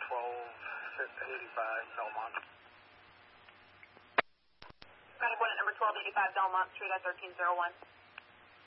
1285 Belmont. Medic 1 at number 1285 Belmont Street at 1301.